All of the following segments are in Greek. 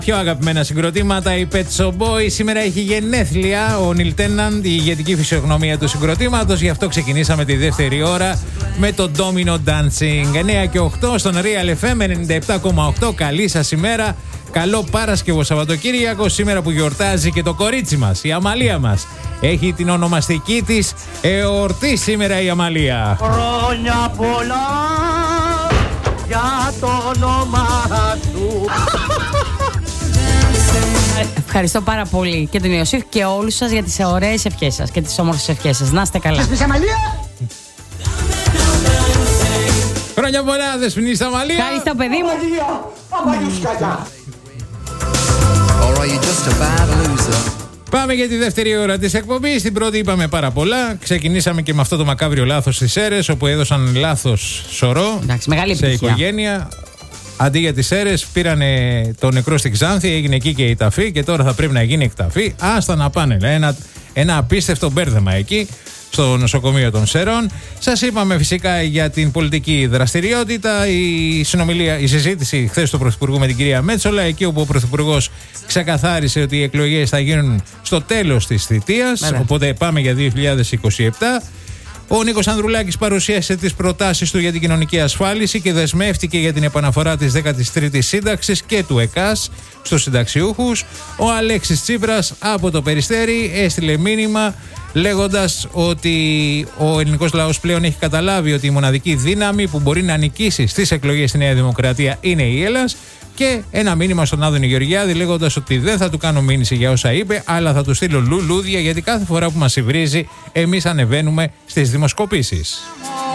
Πιο αγαπημένα συγκροτήματα, η Pet Shop Boys. Σήμερα έχει γενέθλια ο Neil Tennant, η ηγετική φυσιογνωμία του συγκροτήματος. Γι' αυτό ξεκινήσαμε τη δεύτερη ώρα με το Domino Dancing. 9 και 8 στον Real FM 97,8. Καλή σας ημέρα. Καλό Παρασκευό Σαββατοκύριακο. Σήμερα που γιορτάζει και το κορίτσι μας, η Αμαλία μας. Έχει την ονομαστική της εορτή σήμερα η Αμαλία. Χρόνια πολλά για το όνομα σου. Ευχαριστώ πάρα πολύ και τον Ιωσήφ και όλους σας για τις ωραίες ευχές σας και τις όμορφες ευχές σας. Να είστε καλά. Χρόνια πολλά, δεσποινή στα Αμαλία. Ευχαριστώ, παιδί μου. Πάμε για τη δεύτερη ώρα της εκπομπής. Στην πρώτη είπαμε πάρα πολλά. Ξεκινήσαμε και με αυτό το μακάβριο λάθος στις Σέρρες, όπου έδωσαν λάθος σωρό. Εντάξει, μεγάλη σε επιτυχία. Οικογένεια. Αντί για τις Σέρρες πήρανε το νεκρό στη Ξάνθη, έγινε εκεί και η ταφή και τώρα θα πρέπει να γίνει εκταφή. Άστα να πάνε. Ένα απίστευτο μπέρδεμα εκεί στο νοσοκομείο των Σερών. Σας είπαμε φυσικά για την πολιτική δραστηριότητα, η συζήτηση χθες του Πρωθυπουργού με την κυρία Μέτσολα, εκεί όπου ο Πρωθυπουργός ξεκαθάρισε ότι οι εκλογές θα γίνουν στο τέλος της θητείας, οπότε πάμε για 2027. Ο Νίκος Ανδρουλάκης παρουσίασε τις προτάσεις του για την κοινωνική ασφάλιση και δεσμεύτηκε για την επαναφορά της 13ης σύνταξης και του ΕΚΑΣ στους συνταξιούχους. Ο Αλέξης Τσίπρας από το Περιστέρι έστειλε μήνυμα λέγοντας ότι ο ελληνικός λαός πλέον έχει καταλάβει ότι η μοναδική δύναμη που μπορεί να νικήσει στις εκλογές στη Νέα Δημοκρατία είναι η Έλλας. Και ένα μήνυμα στον Άδωνη Γεωργιάδη λέγοντας ότι δεν θα του κάνω μήνυση για όσα είπε, αλλά θα του στείλω λουλούδια γιατί κάθε φορά που μας υβρίζει εμείς ανεβαίνουμε στις δημοσκοπήσεις.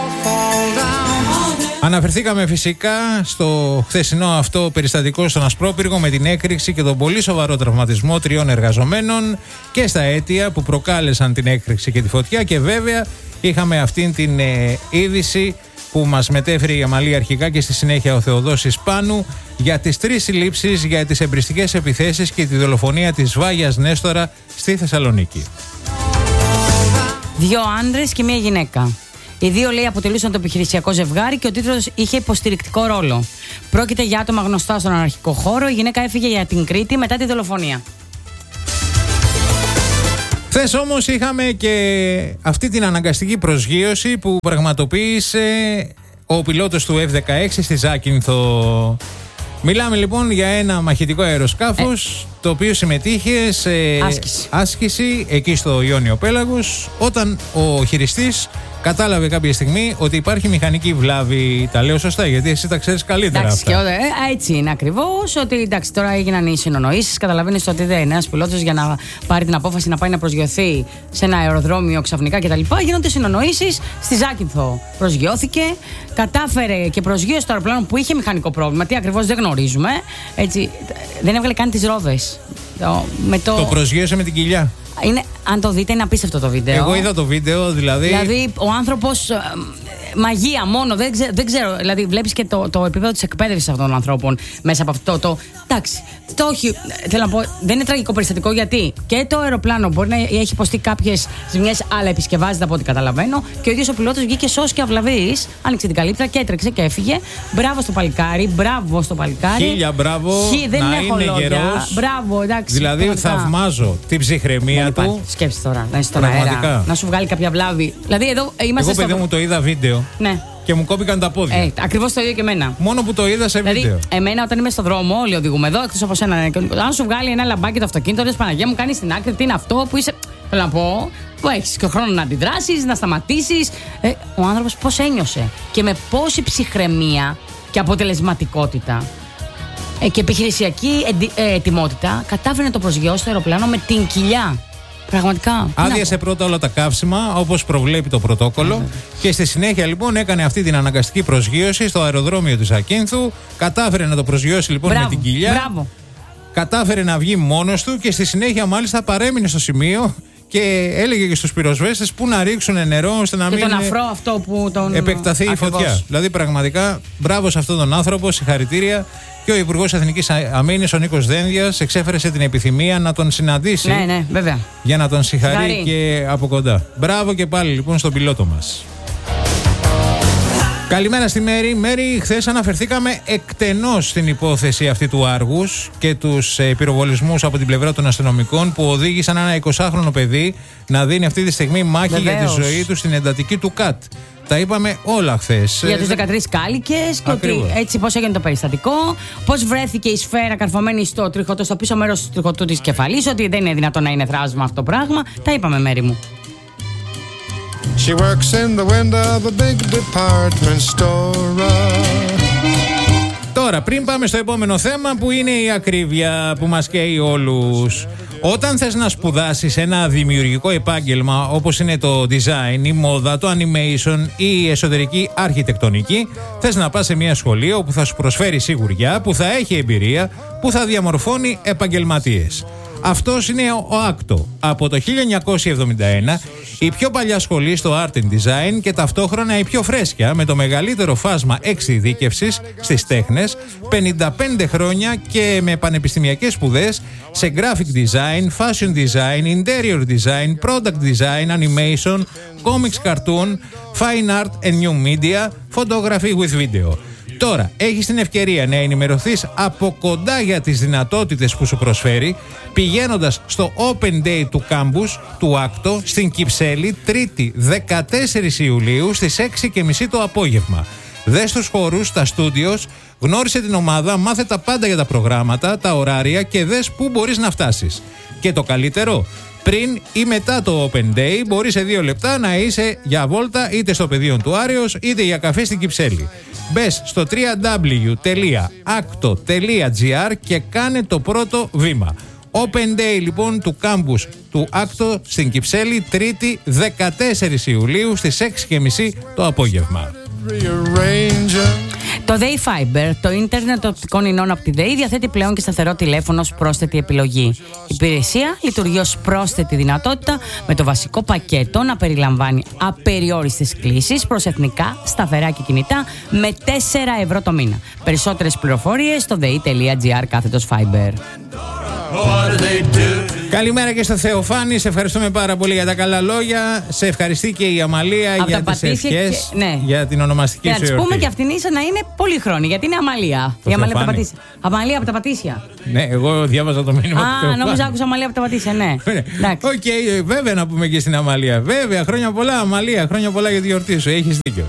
Αναφερθήκαμε φυσικά στο χθεσινό αυτό περιστατικό στον Ασπρόπυργο με την έκρηξη και τον πολύ σοβαρό τραυματισμό 3 εργαζομένων και στα αίτια που προκάλεσαν την έκρηξη και τη φωτιά, και βέβαια είχαμε αυτήν την είδηση που μας μετέφερε η Αμαλία αρχικά και στη συνέχεια ο Θεοδόσης Πάνου για τις 3 συλλήψεις για τις εμπριστικές επιθέσεις και τη δολοφονία της Βάγιας Νέστορα στη Θεσσαλονίκη. 2 άντρες και 1 γυναίκα. Οι 2, λέει, αποτελούσαν το επιχειρησιακό ζευγάρι και ο τίτλος είχε υποστηρικτικό ρόλο. Πρόκειται για άτομα γνωστά στον αναρχικό χώρο. Η γυναίκα έφυγε για την Κρήτη μετά τη δολοφονία. Χθες όμως είχαμε και αυτή την αναγκαστική προσγείωση που πραγματοποίησε ο πιλότος του F-16 στη Ζάκυνθο. Μιλάμε λοιπόν για ένα μαχητικό αεροσκάφος το οποίο συμμετείχε σε άσκηση εκεί στο Ιόνιο Πέλαγος, όταν ο χειριστής κατάλαβε κάποια στιγμή ότι υπάρχει μηχανική βλάβη. Τα λέω σωστά, γιατί εσύ τα ξέρεις καλύτερα. Εντάξει, αυτά. Έτσι είναι ακριβώς. Ότι εντάξει, τώρα έγιναν οι συνονοήσεις. Καταλαβαίνεις ότι δεν είναι ένας πιλότος για να πάρει την απόφαση να πάει να προσγειωθεί σε ένα αεροδρόμιο ξαφνικά κτλ. Γίνονται συνονοήσεις. Στη Ζάκυνθο προσγειώθηκε, κατάφερε και προσγείωσε το αεροπλάνο που είχε μηχανικό πρόβλημα. Τι ακριβώς δεν γνωρίζουμε. Έτσι, δεν έβγαλε καν τις ρόδες. Το προσγείωσε με την κοιλιά. Αν το δείτε, είναι απίστευτο το βίντεο. Εγώ είδα το βίντεο, δηλαδή ο άνθρωπος μαγεία μόνο, δεν ξέρω. Δηλαδή, βλέπεις και το επίπεδο της εκπαίδευσης αυτών των ανθρώπων μέσα από αυτό. Εντάξει, θέλω να πω, δεν είναι τραγικό περιστατικό, γιατί και το αεροπλάνο μπορεί να έχει υποστεί κάποιες ζημιές, αλλά επισκευάζεται από ό,τι καταλαβαίνω. Και ο ίδιος ο πιλότος βγήκε σώος και αυλαβής, άνοιξε την καλύπτρα και έτρεξε και έφυγε. Μπράβο στο παλικάρι, μπράβο στο παλικάρι. Χίλια μπράβο, δεν να έχω είναι λόγια. γερός. Μπράβο, εντάξει. Δηλαδή, θαυμάζω την ψυχραιμία του. Σκέψτε τώρα, να είσαι στον αέρα, να σου βγάλει κάποια βλάβη. Δηλαδή, εδώ είμαστε. Εγώ, παιδί μου, το είδα βίντεο. Ναι. Και μου κόπηκαν τα πόδια. Ακριβώς το ίδιο και εμένα. Μόνο που το είδα σε βίντεο. Δηλαδή, εμένα όταν είμαι στον δρόμο, όλοι οδηγούμε εδώ, εκτός από σένα. Αν σου βγάλει ένα λαμπάκι το αυτοκίνητο, λες Παναγία μου, κάνει στην άκρη, τι είναι αυτό που είσαι. Θέλω να πω, που έχεις και χρόνο να αντιδράσεις, να σταματήσεις. Ο άνθρωπος πώς ένιωσε και με πόση ψυχραιμία και αποτελεσματικότητα και επιχειρησιακή ετοιμότητα κατάφερε να το προσγειώσει το αεροπλάνο με την κοιλιά. Πραγματικά. Άδειασε πρώτα όλα τα καύσιμα, όπως προβλέπει το πρωτόκολλο, και στη συνέχεια λοιπόν έκανε αυτή την αναγκαστική προσγείωση στο αεροδρόμιο της Ακίνθου. Κατάφερε να το προσγειώσει λοιπόν με την κοιλιά. Μπράβο. Κατάφερε να βγει μόνος του και στη συνέχεια μάλιστα παρέμεινε στο σημείο και έλεγε και στους πυροσβέστες πού να ρίξουν νερό ώστε να μην τον αφρό αυτό που τον επεκταθεί η φωτιά. Δηλαδή πραγματικά μπράβο σε αυτόν τον άνθρωπο, συγχαρητήρια. Και ο Υπουργός Εθνικής Αμήνης, ο Νίκος Δένδιας, εξέφρασε την επιθυμία να τον συναντήσει. Ναι, βέβαια. Για να τον συγχαρεί και από κοντά. Μπράβο και πάλι λοιπόν στον πιλότο μας. Καλημέρα στη Μέρη. Μέρη, χθες αναφερθήκαμε εκτενώς στην υπόθεση αυτή του Άργους και τους πυροβολισμούς από την πλευρά των αστυνομικών που οδήγησαν ένα 20χρονο παιδί να δίνει αυτή τη στιγμή μάχη Βεβαίως. για τη ζωή του στην εντατική του ΚΑΤ. Τα είπαμε όλα χθες. Για τους 13 κάλικες και ότι έτσι πώς έγινε το περιστατικό, πώς βρέθηκε η σφαίρα καρφωμένη στο τριχωτό, στο πίσω μέρος του τριχωτού της κεφαλής, ότι δεν είναι δυνατόν να είναι θράσμα αυτό το πράγμα. Τα είπαμε, Μέρη μου. She works in the window of a big department store. Τώρα, πριν πάμε στο επόμενο θέμα που είναι η ακρίβεια που μας καίει όλους. Όταν θες να σπουδάσεις ένα δημιουργικό επάγγελμα όπως είναι το design, η μόδα, το animation ή η εσωτερική αρχιτεκτονική, θες να πας σε μια σχολή όπου θα σου προσφέρει σιγουριά, που θα έχει εμπειρία, που θα διαμορφώνει επαγγελματίες. Αυτός είναι ο Άκτο. Από το 1971 η πιο παλιά σχολή στο Art and Design και ταυτόχρονα η πιο φρέσκια, με το μεγαλύτερο φάσμα εξειδίκευσης στις τέχνες, 55 χρόνια και με πανεπιστημιακές σπουδές σε graphic design, fashion design, interior design, product design, animation, comics, cartoon, fine art and new media, photography with video. Τώρα, έχεις την ευκαιρία να ενημερωθείς από κοντά για τις δυνατότητες που σου προσφέρει, πηγαίνοντας στο Open Day του κάμπους του Άκτο στην Κυψέλη, Τρίτη 14 Ιουλίου στις 6:30 το απόγευμα. Δες τους χώρους, τα στούντιος, γνώρισε την ομάδα, μάθε τα πάντα για τα προγράμματα, τα ωράρια και δες πού μπορείς να φτάσεις. Και το καλύτερο, πριν ή μετά το Open Day μπορείς σε 2 λεπτά να είσαι για βόλτα είτε στο πεδίο του Άρεως είτε για καφέ στην Κυψέλη. Μπες στο www.acto.gr και κάνε το πρώτο βήμα. Open Day λοιπόν του κάμπους του Άκτο στην Κυψέλη, Τρίτη 14 Ιουλίου στις 6:30 το απόγευμα. Το ΔΕΗ Fiber, το ίντερνετ οπτικών ινών από τη ΔΕΗ, διαθέτει πλέον και σταθερό τηλέφωνο ως πρόσθετη επιλογή. Η υπηρεσία λειτουργεί ως πρόσθετη δυνατότητα, με το βασικό πακέτο να περιλαμβάνει απεριόριστες κλήσεις προς εθνικά, σταθερά και κινητά με 4 ευρώ το μήνα. Περισσότερες πληροφορίες στο dei.gr/Fiber. Καλημέρα και στο Θεοφάνη. Σε ευχαριστούμε πάρα πολύ για τα καλά λόγια. Σε ευχαριστεί και η Αμαλία από για τις ευχές, ναι, για την ονομαστική σου εορτή. Και να της πούμε και αυτήν ίσα να είναι πολύχρονη, γιατί είναι Αμαλία. Η Αμαλία από τα Πατήσια. Αμαλία από τα Πατήσια. Ναι, εγώ διάβαζα το μήνυμα του Θεοφάνη. Νόμιζα άκουσα Αμαλία από τα Πατήσια, ναι. Οκ, βέβαια να πούμε και στην Αμαλία. Βέβαια, χρόνια πολλά Αμαλία, χρόνια πολλά για τη γιορτή σου. Έχεις δίκιο.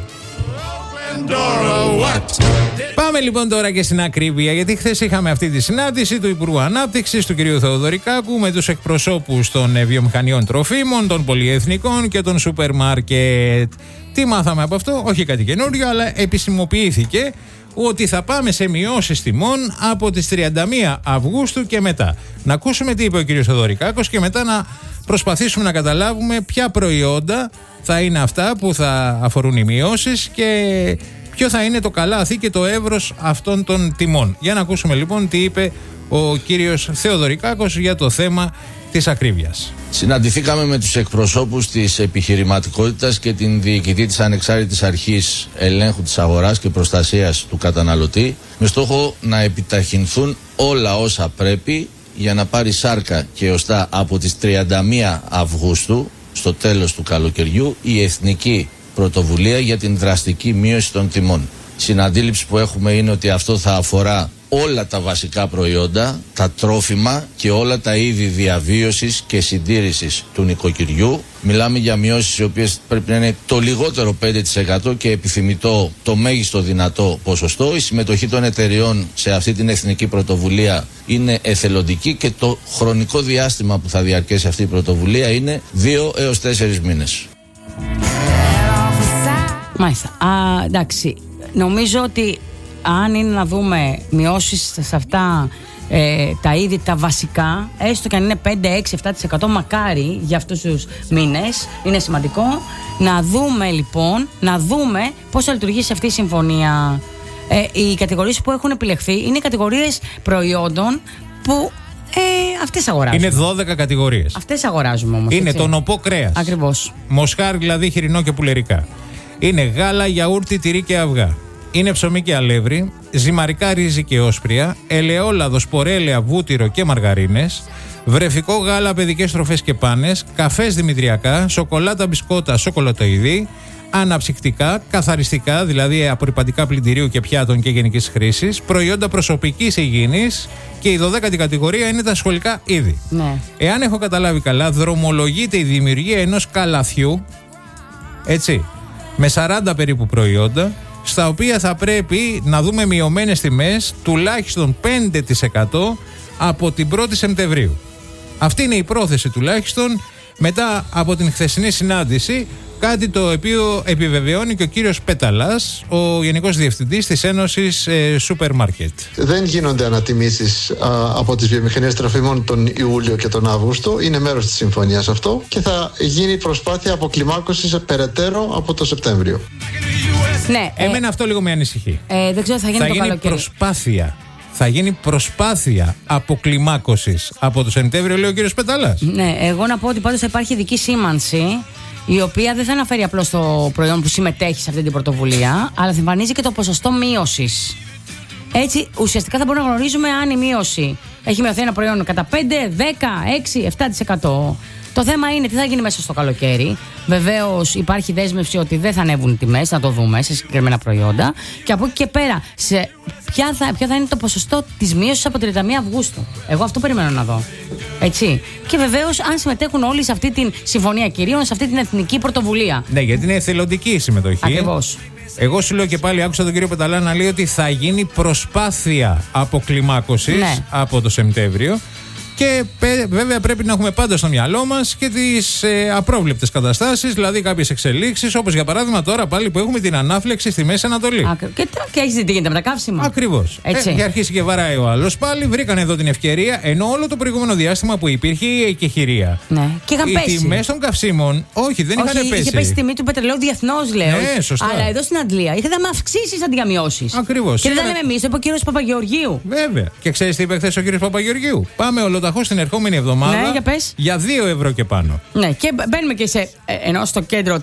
Πάμε λοιπόν τώρα και στην ακρίβεια, γιατί χθες είχαμε αυτή τη συνάντηση του Υπουργού Ανάπτυξης, του κ. Θεοδωρικάκου, με τους εκπροσώπους των βιομηχανιών τροφίμων, των πολυεθνικών και των σούπερ μάρκετ. Τι μάθαμε από αυτό? Όχι κάτι καινούριο, αλλά επισημοποιήθηκε ότι θα πάμε σε μειώσεις τιμών από τις 31 Αυγούστου και μετά. Να ακούσουμε τι είπε ο κ. Θεοδωρικάκος και μετά να προσπαθήσουμε να καταλάβουμε ποια προϊόντα θα είναι αυτά που θα αφορούν οι μειώσεις και ποιο θα είναι το καλάθι και το εύρος αυτών των τιμών. Για να ακούσουμε λοιπόν τι είπε ο κύριος Θεοδωρικάκος για το θέμα της ακρίβειας. Συναντηθήκαμε με τους εκπροσώπους της επιχειρηματικότητας και την διοικητή της Ανεξάρτητης Αρχής Ελέγχου της Αγοράς και Προστασίας του Καταναλωτή, με στόχο να επιταχυνθούν όλα όσα πρέπει για να πάρει σάρκα και οστά από τις 31 Αυγούστου, στο τέλος του καλοκαιριού, η Εθνική Πρωτοβουλία για την δραστική μείωση των τιμών. Η συναντήληψη που έχουμε είναι ότι αυτό θα αφορά όλα τα βασικά προϊόντα, τα τρόφιμα και όλα τα είδη διαβίωσης και συντήρησης του νοικοκυριού. Μιλάμε για μειώσεις οι οποίες πρέπει να είναι το λιγότερο 5% και επιθυμητό το μέγιστο δυνατό ποσοστό. Η συμμετοχή των εταιριών σε αυτή την εθνική πρωτοβουλία είναι εθελοντική και το χρονικό διάστημα που θα διαρκέσει αυτή η πρωτοβουλία είναι 2 έως 4 μήνες. Μάλιστα. Εντάξει. Νομίζω ότι αν είναι να δούμε μειώσεις σε αυτά τα είδη, τα βασικά, έστω και αν είναι 5, 6, 7%, μακάρι για αυτούς τους μήνες, είναι σημαντικό να δούμε λοιπόν, πώς θα λειτουργήσει αυτή η συμφωνία. Οι κατηγορίες που έχουν επιλεχθεί είναι κατηγορίες προϊόντων που αυτές αγοράζουμε. Είναι 12 κατηγορίες. Αυτές αγοράζουμε όμως. Είναι το νοπό κρέας. Ακριβώς. Μοσχάρι, δηλαδή χοιρινό και πουλερικά. Είναι γάλα, γιαούρτι, τυρί και αυγά. Είναι ψωμί και αλεύρι, ζυμαρικά ρύζι και όσπρια, ελαιόλαδο, σπορέλαια, βούτυρο και μαργαρίνες, βρεφικό γάλα, παιδικές τροφές και πάνες, καφές δημητριακά, σοκολάτα, μπισκότα, σοκολατοειδή, αναψυκτικά, καθαριστικά, δηλαδή απορρυπαντικά πλυντηρίου και πιάτων και γενικής χρήσης, προϊόντα προσωπικής υγιεινής και η 12η κατηγορία είναι τα σχολικά είδη. Ναι. Εάν έχω καταλάβει καλά, δρομολογείται η δημιουργία ενός καλαθιού, έτσι, με 40 περίπου προϊόντα, στα οποία θα πρέπει να δούμε μειωμένες τιμές τουλάχιστον 5% από την 1η Σεπτεμβρίου. Αυτή είναι η πρόθεση τουλάχιστον μετά από την χθεσινή συνάντηση, κάτι το οποίο επιβεβαιώνει και ο κύριος Πέταλας, ο Γενικός Διευθυντής της Ένωσης Σούπερ Μάρκετ. Δεν γίνονται ανατιμήσεις από τις βιομηχανίες τροφίμων τον Ιούλιο και τον Αύγουστο. Είναι μέρος της συμφωνίας αυτό και θα γίνει προσπάθεια αποκλιμάκωσης περαιτέρω από το Σεπτέμβριο. Ναι, εμένα αυτό λίγο με ανησυχεί. Δεν ξέρω, θα γίνει το καλοκαίρι. Θα γίνει προσπάθεια αποκλιμάκωσης από το Σεπτέμβριο, λέει ο κύριος Πετάλας. Ναι, εγώ να πω ότι πάντως θα υπάρχει ειδική σήμανση, η οποία δεν θα αναφέρει απλώς το προϊόν που συμμετέχει σε αυτή την πρωτοβουλία, αλλά θα εμφανίζει και το ποσοστό μείωσης. Έτσι, ουσιαστικά θα μπορούμε να γνωρίζουμε αν η μείωση έχει μειωθεί ένα προϊόν κατά 5, 10, 6, 7%. Το θέμα είναι τι θα γίνει μέσα στο καλοκαίρι. Βεβαίως υπάρχει δέσμευση ότι δεν θα ανέβουν οι τιμές, να το δούμε σε συγκεκριμένα προϊόντα. Και από εκεί και πέρα, ποιο θα είναι το ποσοστό της μείωσης από 31 Αυγούστου. Εγώ αυτό περιμένω να δω. Έτσι. Και βεβαίως αν συμμετέχουν όλοι σε αυτή τη συμφωνία κυρίων, σε αυτή την εθνική πρωτοβουλία. Ναι, γιατί είναι εθελοντική η συμμετοχή. Ακριβώς. Εγώ σου λέω και πάλι, άκουσα τον κύριο Πεταλά να λέει ότι θα γίνει προσπάθεια αποκλιμάκωσης από το Σεπτέμβριο. Και βέβαια πρέπει να έχουμε πάντα στο μυαλό μας και τις απρόβλεπτες καταστάσεις, δηλαδή κάποιες εξελίξεις, όπως για παράδειγμα τώρα πάλι που έχουμε την ανάφλεξη στη Μέση Ανατολή. Και έχεις δει τι γίνεται με τα καύσιμα. Ακριβώς. Έχει αρχίσει και βαράει ο άλλος πάλι. Βρήκαν εδώ την ευκαιρία, ενώ όλο το προηγούμενο διάστημα που υπήρχε η εκεχηρία. Ναι. Και είχαν πέσει. Οι τιμές των καυσίμων, όχι, δεν είχαν πέσει. Είχε πέσει η τιμή του πετρελαίου διεθνώς, λέω. Ναι, σωστά. Αλλά εδώ στην Αγγλία είχαμε αυξήσεις αντί για μειώσεις. Ακριβώς. Και δεν τα λέμε εμείς, το είπε ο κύριος Παπαγεωργίου. Βέβαια. Και ξέρεις τι είπε χθες ο κύριος Παπαγεωργίου? Πάμε ολοταχώς την ερχόμενη εβδομάδα, ναι, για 2 ευρώ και πάνω. Ναι, και μπαίνουμε και ενώ στο κέντρο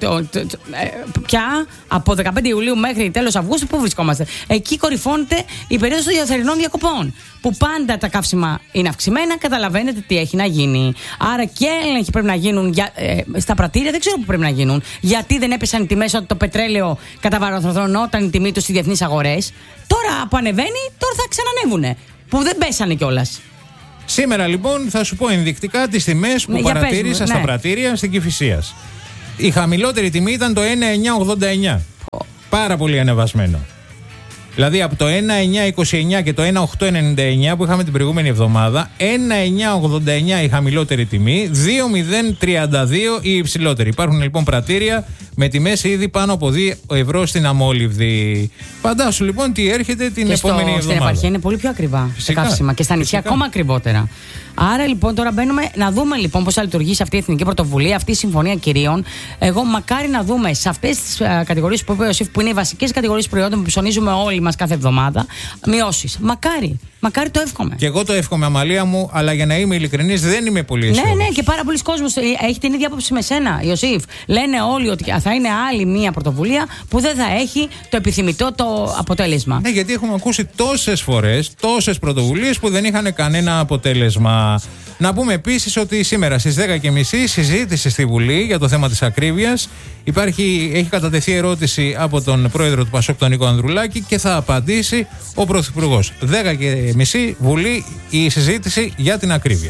πια από 15 Ιουλίου μέχρι τέλος Αυγούστου, πού βρισκόμαστε? Εκεί κορυφώνεται η περίοδος των θερινών διακοπών, που πάντα τα καύσιμα είναι αυξημένα. Καταλαβαίνετε τι έχει να γίνει. Άρα και έλεγχοι πρέπει να γίνουν στα πρατήρια, δεν ξέρω πού πρέπει να γίνουν. Γιατί δεν έπεσαν οι τιμές όταν το πετρέλαιο καταβαροθρονόταν η τιμή του στις διεθνείς αγορές? Τώρα που ανεβαίνει, τώρα θα ξανανεύουνε. Που δεν πέσανε κιόλας. Σήμερα λοιπόν θα σου πω ενδεικτικά τις τιμές που παρατήρησα στα πρατήρια στην Κηφισίας. Η χαμηλότερη τιμή ήταν το 1,989. Πάρα πολύ ανεβασμένο. Δηλαδή από το 1,929 και το 1,899 που είχαμε την προηγούμενη εβδομάδα, 1,989 η χαμηλότερη τιμή, 2,032 η υψηλότερη. Υπάρχουν λοιπόν πρατήρια με τιμές ήδη πάνω από 2 ευρώ στην αμόλυβδη. Φαντάσου λοιπόν τι έρχεται την επόμενη εβδομάδα. Στην επαρχία είναι πολύ πιο ακριβά τα καύσιμα και στα νησιά ακόμα ακριβότερα. Άρα λοιπόν τώρα μπαίνουμε να δούμε λοιπόν πώς θα λειτουργήσει αυτή η εθνική πρωτοβουλία, αυτή η συμφωνία κυρίων. Εγώ μακάρι να δούμε σε αυτές τις κατηγορίες που είπε ο Ιωσήφ, που είναι οι βασικές κατηγορίες προϊόντων που ψωνίζουμε όλοι μας κάθε εβδομάδα, μειώσεις. Μακάρι το εύχομαι. Και εγώ το εύχομαι, Αμαλία μου, αλλά για να είμαι ειλικρινής δεν είμαι πολύ αισιόδοξος. Ναι, και πάρα πολλοί κόσμος έχει την ίδια άποψη με σένα, Ιωσήφ. Λένε όλοι ότι θα είναι άλλη μία πρωτοβουλία που δεν θα έχει το επιθυμητό το αποτέλεσμα. Ναι, γιατί έχουμε ακούσει τόσες φορές, τόσες πρωτοβουλίες που δεν είχαν κανένα αποτέλεσμα. Να πούμε επίσης ότι σήμερα στις 10:30 συζήτηση στη Βουλή για το θέμα της ακρίβειας. Έχει κατατεθεί ερώτηση από τον πρόεδρο του ΠΑΣΟΚ, τον Νίκο Ανδρουλάκη, και θα απαντήσει ο Πρωθυπουργός. 10:30 Βουλή, η συζήτηση για την ακρίβεια.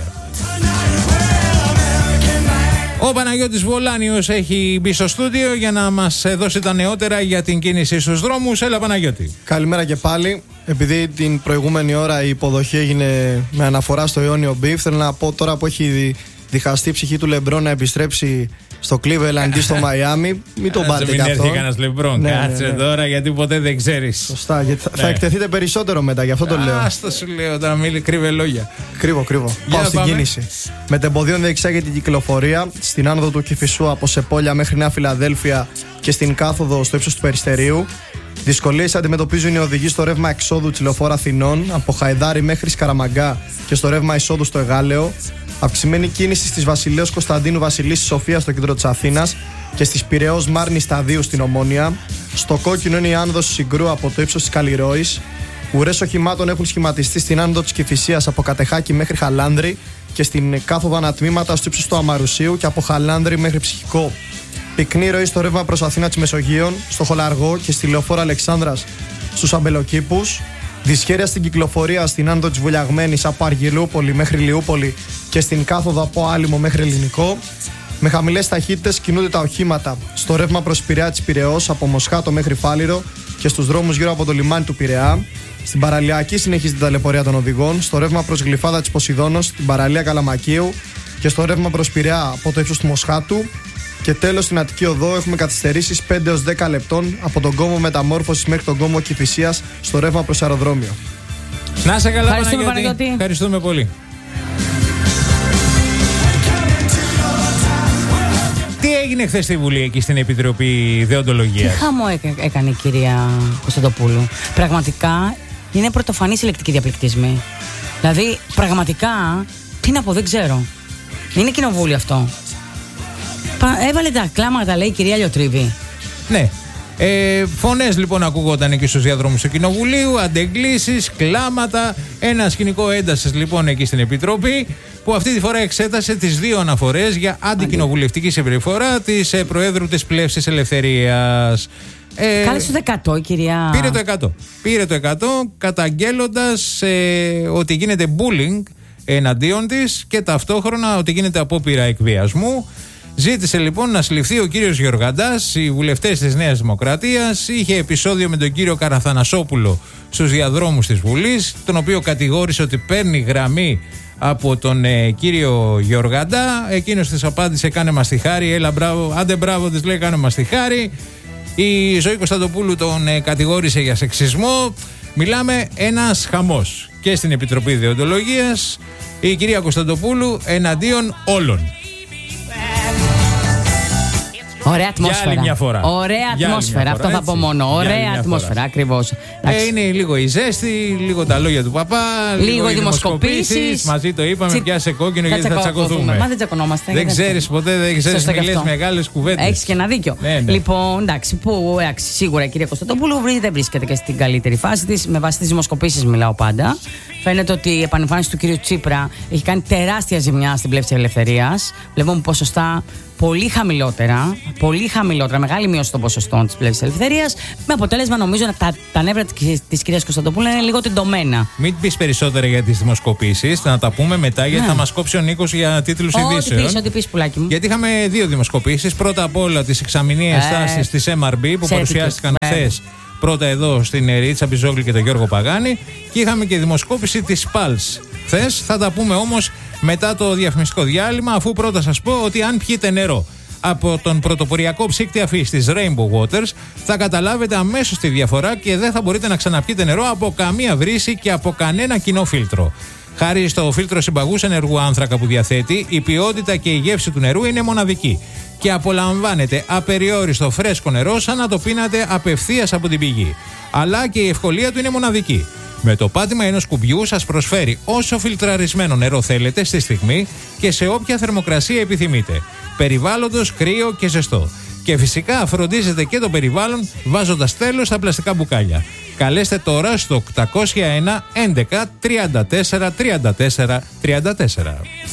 Ο Παναγιώτης Βολάνιος έχει μπει στο στούντιο για να μας δώσει τα νεότερα για την κίνηση στους δρόμους. Έλα, Παναγιώτη. Καλημέρα και πάλι. Επειδή την προηγούμενη ώρα η υποδοχή έγινε με αναφορά στο Ιόνιο Μπιφ, θέλω να πω τώρα που έχει διχαστεί η ψυχή του Λεμπρόν να επιστρέψει στο Cleveland αντί στο Μαϊάμι, μην τον πάρετε καθόλου. Μην έρθει κανένας Λεμπρόν, κάτσε τώρα, γιατί ποτέ δεν ξέρεις. Σωστά, γιατί θα εκτεθείτε περισσότερο μετά, γι' αυτό το λέω. Άστα σου λέω τώρα, μην κρύβε λόγια. Κρύβω. Πάω στην κίνηση. Μετεμποδίων διεξάγεται την κυκλοφορία στην άνοδο του Κηφισού από Σεπόλια μέχρι Νέα Φιλαδέλφια και στην κάθοδο στο ύψος του Περιστερίου. Δυσκολίες αντιμετωπίζουν οι οδηγοί στο ρεύμα εξόδου της λεωφόρου Αθηνών από Χαϊδάρη μέχρι Σκαραμαγκά και στο ρεύμα εισόδου στο Εγάλεο. Αυξημένη κίνηση στις Βασιλέως Κωνσταντίνου Βασιλής Σοφία στο κέντρο της Αθήνας και στις Πειραιώς Μάρνης Σταδίου στην Ομόνια. Στο κόκκινο είναι η άνοδος Συγκρού από το ύψος της Καλλιρόης. Ουρές οχημάτων έχουν σχηματιστεί στην άνοδο της Κηφισίας από Κατεχάκη μέχρι Χαλάνδρη και στην κάθοδο ανατμήματα στο ύψος του Αμαρουσίου και από Χαλάνδρη μέχρι Ψυχικό. Πυκνή ροή στο ρεύμα προς Αθήνα της Μεσογείων, στο Χολαργό και στη λεωφόρο Αλεξάνδρας στους Αμπελοκήπους. Δυσχέρεια στην κυκλοφορία στην άνοδο της Βουλιαγμένης από Αργυλούπολη μέχρι Λιούπολη και στην κάθοδο από Άλυμο μέχρι Ελληνικό. Με χαμηλές ταχύτητες κινούνται τα οχήματα στο ρεύμα προς Πειραιά της Πειραιώς από Μοσχάτο μέχρι Φάληρο και στους δρόμους γύρω από το λιμάνι του Πειραιά. Στην παραλιακή συνεχίζεται η ταλαιπωρία των οδηγών, στο ρεύμα προς Γλυφάδα της Ποσειδώνος, στην παραλία Καλαμακίου και στο ρεύμα προς Πειραιά από το ύψος του Μοσχάτου. Και τέλος στην Αττική Οδό έχουμε καθυστερήσεις 5 έως 10 λεπτών από τον κόμβο Μεταμόρφωσης μέχρι τον κόμβο Κηφισίας στο ρεύμα προς αεροδρόμιο. Να σε καλά, Παναγιώτη. Ευχαριστούμε πολύ. Τι έγινε χθες στη Βουλή, εκεί στην Επιτροπή Δεοντολογίας? Τι χαμό έκανε η κυρία Κωνσταντοπούλου. Πραγματικά είναι πρωτοφανής η λεκτική διαπληκτισμή. Δηλαδή, πραγματικά, τι να πω, δεν ξέρω. Είναι κοινοβούλιο αυτό. Έβαλε τα κλάματα, λέει η κυρία Λιωτρίβη. Ναι. Φωνές λοιπόν ακούγονταν εκεί στους διαδρόμους του Κοινοβουλίου, αντεγκλήσεις, κλάματα. Ένα σκηνικό έντασης λοιπόν εκεί στην Επιτροπή, που αυτή τη φορά εξέτασε τις 2 αναφορές για αντικοινοβουλευτική συμπεριφορά της Προέδρου της Πλεύσης Ελευθερίας. Κάλεσε το 100 η κυρία. Πήρε το 100 καταγγέλλοντας ότι γίνεται bullying εναντίον της και ταυτόχρονα ότι γίνεται απόπειρα εκβιασμού. Ζήτησε λοιπόν να συλληφθεί ο κύριος Γεωργαντάς. Οι βουλευτές της Νέας Δημοκρατίας. Είχε επεισόδιο με τον κύριο Καραθανασόπουλο στους διαδρόμους της Βουλής, τον οποίο κατηγόρησε ότι παίρνει γραμμή από τον κύριο Γεωργαντά. Εκείνος της απάντησε: κάνε μας τη χάρη, έλα μπράβο, άντε μπράβο, της λέει, κάνε μας τη χάρη. Η Ζωή Κωνσταντοπούλου τον κατηγόρησε για σεξισμό. Μιλάμε ένας χαμός και στην Επιτροπή Δεοντολογίας. Η κυρία Κωνσταντοπούλου εναντίον όλων. Ωραία ατμόσφαιρα. Για άλλη μια φορά. Ωραία ατμόσφαιρα, αυτό θα πω μόνο. Ωραία ατμόσφαιρα, ακριβώς. Είναι λίγο η ζέστη, λίγο τα λόγια του παπά, λίγο οι δημοσκοπήσεις. Μαζί το είπαμε, πιάσε κόκκινο γιατί θα τσακωθούμε. Μα δεν τσακωνόμαστε. Δεν ξέρεις ποτέ, δεν ξέρεις, μιλές μεγάλες κουβέντες. Έχεις και ένα δίκιο. Ναι. Λοιπόν, εντάξει, σίγουρα η κυρία Κωνσταντοπούλου δεν βρίσκεται και στην καλύτερη φάση της. Με βάση τις δημοσκοπήσεις μιλάω πάντα. Φαίνεται ότι η επανεμφάνιση του κυρίου Τσίπρα έχει κάνει τεράστια ζημιά στην Πλεύση Ελευθερίας. Βλέπουμε ποσοστά πολύ χαμηλότερα, μεγάλη μείωση των ποσοστών της Πλεύσης Ελευθερίας. Με αποτέλεσμα, νομίζω, τα νεύρα της κυρίας Κωνσταντοπούλου είναι λίγο τεντωμένα. Μην πεις περισσότερα για τις δημοσκοπήσεις, θα τα πούμε μετά, γιατί θα μας κόψει ο Νίκος για τίτλους ειδήσεων. Ό,τι πεις, πουλάκι μου. Γιατί είχαμε 2 δημοσκοπήσεις. Πρώτα απ' όλα τις εξαμηνίες τάσεις της MRB που παρουσιάστηκαν χθες. Πρώτα εδώ στην Ρίτσα Μπιζόγλη και τον Γιώργο Παγάνη. Και είχαμε και δημοσκόπηση της Pulse χθες. Θα τα πούμε όμως μετά το διαφημιστικό διάλειμμα, αφού πρώτα σας πω ότι αν πιείτε νερό από τον πρωτοποριακό ψύκτη αφής της Rainbow Waters, θα καταλάβετε αμέσως τη διαφορά και δεν θα μπορείτε να ξαναπιείτε νερό από καμία βρύση και από κανένα κοινό φίλτρο. Χάρη στο φίλτρο συμπαγούς ενεργού άνθρακα που διαθέτει, η ποιότητα και η γεύση του νερού είναι μοναδική και απολαμβάνετε απεριόριστο φρέσκο νερό σαν να το πίνατε απευθείας από την πηγή. Αλλά και η ευκολία του είναι μοναδική. Με το πάτημα ενός κουμπιού σας προσφέρει όσο φιλτραρισμένο νερό θέλετε στη στιγμή και σε όποια θερμοκρασία επιθυμείτε. Περιβάλλοντος κρύο και ζεστό. Και φυσικά φροντίζετε και το περιβάλλον βάζοντας τέλος στα πλαστικά μπουκάλια. Καλέστε τώρα στο 801 11 34 34 34.